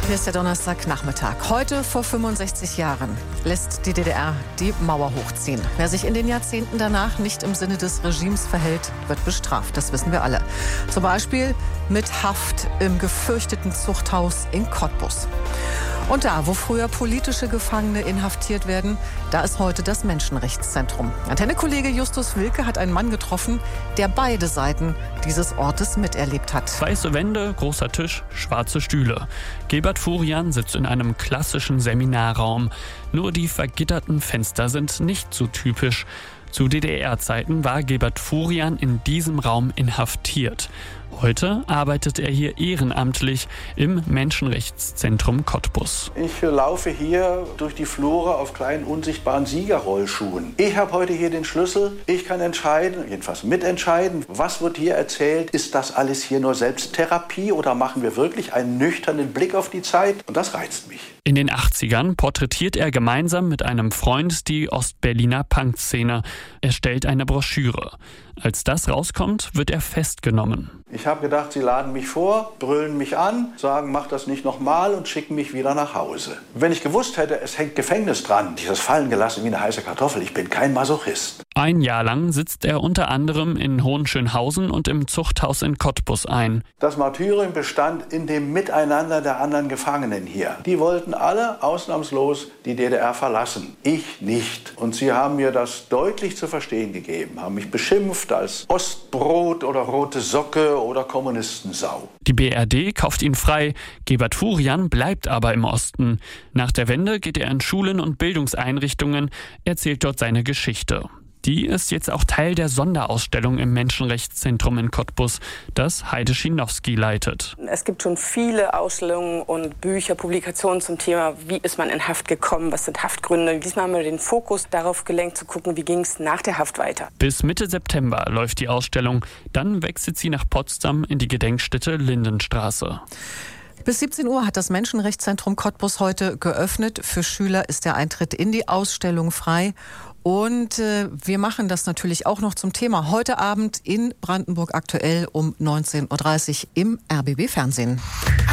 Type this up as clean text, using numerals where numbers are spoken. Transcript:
Hier ist der Donnerstagnachmittag. Heute vor 65 Jahren lässt die DDR die Mauer hochziehen. Wer sich in den Jahrzehnten danach nicht im Sinne des Regimes verhält, wird bestraft. Das wissen wir alle. Zum Beispiel mit Haft im gefürchteten Zuchthaus in Cottbus. Und da, wo früher politische Gefangene inhaftiert werden, da ist heute das Menschenrechtszentrum. Antenne-Kollege Justus Wilke hat einen Mann getroffen, der beide Seiten dieses Ortes miterlebt hat. Weiße Wände, großer Tisch, schwarze Stühle. Gebert Furian sitzt in einem klassischen Seminarraum. Nur die vergitterten Fenster sind nicht so typisch. Zu DDR-Zeiten war Gebert Furian in diesem Raum inhaftiert. Heute arbeitet er hier ehrenamtlich im Menschenrechtszentrum Cottbus. Ich laufe hier durch die Flure auf kleinen unsichtbaren Siegerrollschuhen. Ich habe heute hier den Schlüssel. Ich kann entscheiden, jedenfalls mitentscheiden, was wird hier erzählt. Ist das alles hier nur Selbsttherapie oder machen wir wirklich einen nüchternen Blick auf die Zeit? Und das reizt mich. In den 80ern porträtiert er gemeinsam mit einem Freund die Ostberliner Punkszene. Er stellt eine Broschüre. Als das rauskommt, wird er festgenommen. Ich habe gedacht, sie laden mich vor, brüllen mich an, sagen, mach das nicht nochmal und schicken mich wieder nach Hause. Wenn ich gewusst hätte, es hängt Gefängnis dran, dieses fallen gelassen wie eine heiße Kartoffel, ich bin kein Masochist. Ein Jahr lang sitzt er unter anderem in Hohenschönhausen und im Zuchthaus in Cottbus ein. Das Martyrium bestand in dem Miteinander der anderen Gefangenen hier. Die wollten alle ausnahmslos die DDR verlassen. Ich nicht. Und sie haben mir das deutlich zu verstehen gegeben, haben mich beschimpft als Ostbrot oder rote Socke oder Kommunistensau. Die BRD kauft ihn frei. Gebert Furian bleibt aber im Osten. Nach der Wende geht er in Schulen und Bildungseinrichtungen, erzählt dort seine Geschichte. Die ist jetzt auch Teil der Sonderausstellung im Menschenrechtszentrum in Cottbus, das Heide Schinowski leitet. Es gibt schon viele Ausstellungen und Bücher, Publikationen zum Thema, wie ist man in Haft gekommen, was sind Haftgründe. Diesmal haben wir den Fokus darauf gelenkt, zu gucken, wie ging es nach der Haft weiter. Bis Mitte September läuft die Ausstellung. Dann wechselt sie nach Potsdam in die Gedenkstätte Lindenstraße. Bis 17 Uhr hat das Menschenrechtszentrum Cottbus heute geöffnet. Für Schüler ist der Eintritt in die Ausstellung frei. Und wir machen das natürlich auch noch zum Thema heute Abend in Brandenburg aktuell um 19:30 Uhr im RBB Fernsehen.